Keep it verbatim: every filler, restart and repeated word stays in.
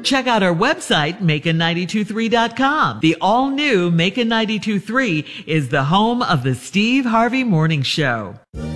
check out our website, Macon nine two three dot com. The all-new Macon nine two three is the home of the Steve Harvey Morning Show.